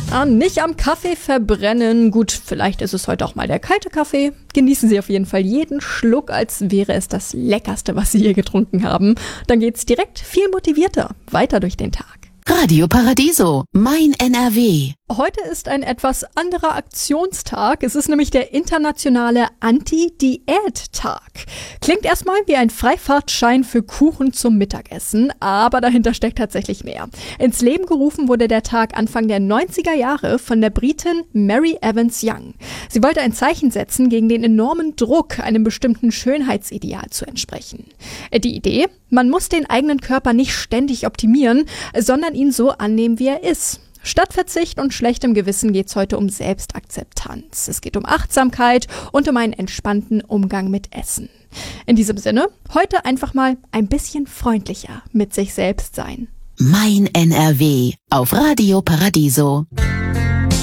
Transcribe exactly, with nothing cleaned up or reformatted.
Ah, nicht am Kaffee verbrennen. Gut, vielleicht ist es heute auch mal der kalte Kaffee. Genießen Sie auf jeden Fall jeden Schluck, als wäre es das Leckerste, was Sie je getrunken haben. Dann geht's direkt viel motivierter weiter durch den Tag. Radio Paradiso, mein N R W. Heute ist ein etwas anderer Aktionstag. Es ist nämlich der internationale Anti-Diät-Tag. Klingt erstmal wie ein Freifahrtschein für Kuchen zum Mittagessen, aber dahinter steckt tatsächlich mehr. Ins Leben gerufen wurde der Tag Anfang der neunziger Jahre von der Britin Mary Evans Young. Sie wollte ein Zeichen setzen gegen den enormen Druck, einem bestimmten Schönheitsideal zu entsprechen. Die Idee? Man muss den eigenen Körper nicht ständig optimieren, sondern ihn so annehmen, wie er ist. Statt Verzicht und schlechtem Gewissen geht es heute um Selbstakzeptanz. Es geht um Achtsamkeit und um einen entspannten Umgang mit Essen. In diesem Sinne, heute einfach mal ein bisschen freundlicher mit sich selbst sein. Mein N R W auf Radio Paradiso.